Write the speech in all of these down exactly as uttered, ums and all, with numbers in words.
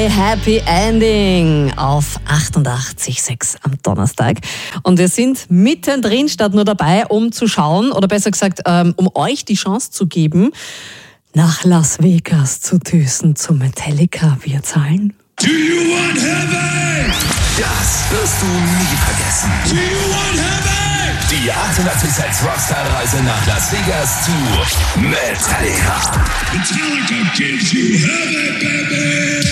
Coldplay, Happy Ending auf achtundachtzig Komma sechs am Donnerstag. Und wir sind mittendrin, statt nur dabei, um zu schauen, oder besser gesagt, ähm, um euch die Chance zu geben, nach Las Vegas zu düsen zu Metallica. Wir zahlen. Do you want heaven? Das wirst du nie vergessen. Do you want heaven? Die achtundachtzig Komma sechs Rockstar-Reise nach Las Vegas zu Metallica. Metallica gives you heaven, baby!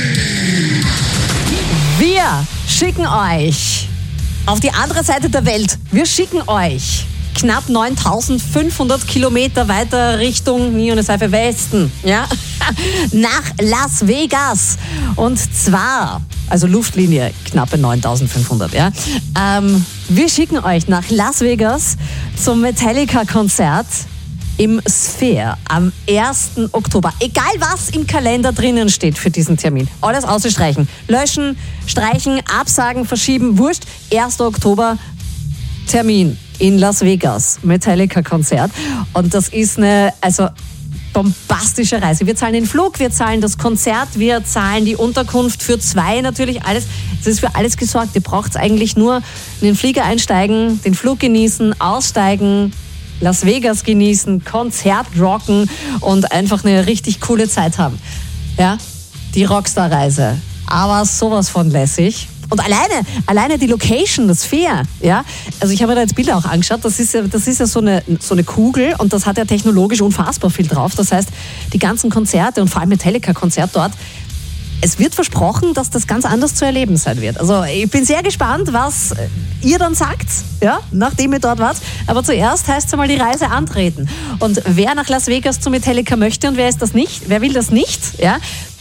Wir schicken euch auf die andere Seite der Welt. Wir schicken euch knapp neuntausendfünfhundert Kilometer weiter Richtung Nionne-Seife Westen, ja? Nach Las Vegas. Und zwar, also Luftlinie, knappe neuntausendfünfhundert, ja? Ähm, wir schicken euch nach Las Vegas zum Metallica-Konzert im Sphere am ersten Oktober. Egal was im Kalender drinnen steht für diesen Termin. Alles ausstreichen. Löschen, streichen, absagen, verschieben, wurscht. erster Oktober, Termin in Las Vegas. Metallica-Konzert. Und das ist eine, also bombastische Reise. Wir zahlen den Flug, wir zahlen das Konzert, wir zahlen die Unterkunft für zwei natürlich. Alles, es ist für alles gesorgt. Ihr braucht eigentlich nur in den Flieger einsteigen, den Flug genießen, aussteigen, Las Vegas genießen, Konzert rocken und einfach eine richtig coole Zeit haben. Ja, die Rockstar-Reise. Aber sowas von lässig. Und alleine, alleine die Location, das Sphere, ja. Also ich habe mir da jetzt Bilder auch angeschaut. Das ist ja, das ist ja so eine, so eine Kugel und das hat ja technologisch unfassbar viel drauf. Das heißt, die ganzen Konzerte und vor allem Metallica-Konzert dort, es wird versprochen, dass das ganz anders zu erleben sein wird. Also ich bin sehr gespannt, was ihr dann sagt, ja, nachdem ihr dort wart. Aber zuerst heißt es einmal die Reise antreten. Und wer nach Las Vegas zu Metallica möchte und wer ist das nicht, wer will das nicht, ja.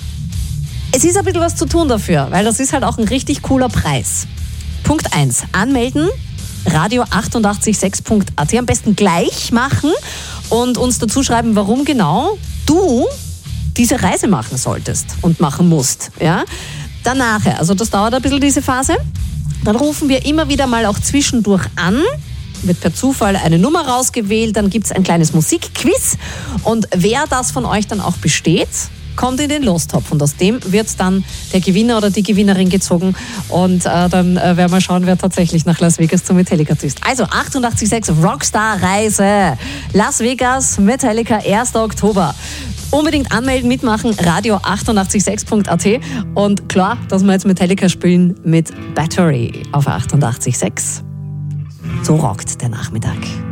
Es ist ein bisschen was zu tun dafür, weil das ist halt auch ein richtig cooler Preis. Punkt eins. Anmelden, radio achtundachtzig Komma sechs Punkt a t. Am besten gleich machen und uns dazu schreiben, warum genau du diese Reise machen solltest und machen musst. Ja? Danach, also das dauert ein bisschen, diese Phase. Dann rufen wir immer wieder mal auch zwischendurch an. Wird per Zufall eine Nummer rausgewählt, dann gibt es ein kleines Musikquiz. Und wer das von euch dann auch besteht, kommt in den Lostopf und aus dem wird dann der Gewinner oder die Gewinnerin gezogen und äh, dann äh, werden wir schauen, wer tatsächlich nach Las Vegas zu Metallica ist. Also achtundachtzig Komma sechs Rockstar-Reise. Las Vegas, Metallica, erster Oktober. Unbedingt anmelden, mitmachen, radio achtundachtzig Komma sechs Punkt a t und klar, dass wir jetzt Metallica spielen mit Battery auf achtundachtzig Komma sechs. So rockt der Nachmittag.